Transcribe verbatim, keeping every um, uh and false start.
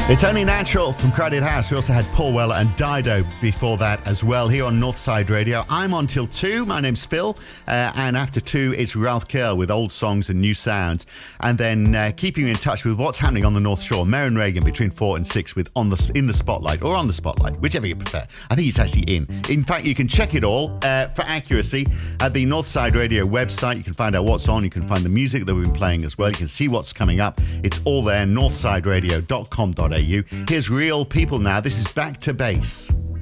It's Only Natural from Crowded House. We also had Paul Weller and Dido before that as well here on Northside Radio. I'm on till two. My name's Phil. Uh, and after two, it's Ralph Kerr with old songs and new sounds. And then uh, keeping you in touch with what's happening on the North Shore. Merrin Reagan between four and six with on the In the Spotlight or On the Spotlight, whichever you prefer. I think it's actually in. In fact, you can check it all uh, for accuracy at the Northside Radio website. You can find out what's on. You can find the music that we've been playing as well. You can see what's coming up. It's all there, northside radio dot com dot a u. Here's Real People now. This is Back to Base.